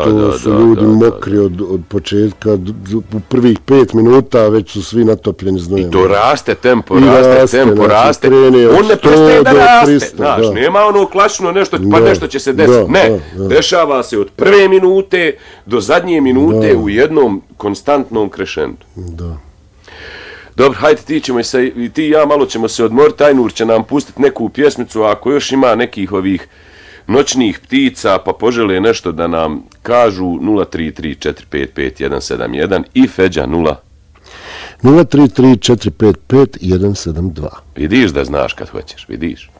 što su ljudi mokri od početka, u prvih 5 minuta već su svi natopljeni znojem. I to raste, tempo raste. On ne prestaje da raste, znaš, nema ono klasično nešto, pa nešto će se desiti. Ne, dešava se od prve minute do zadnje minute u jednom konstantnom krešendu. Da. Dobro, hajde ti i ja malo ćemo se odmoriti, Ajnur će nam pustiti neku pjesmicu, ako još ima nekih ovih noćnih ptica pa požele nešto da nam kažu 033-455-171 i Feđa 033-455-172. Vidiš da znaš kad hoćeš, vidiš.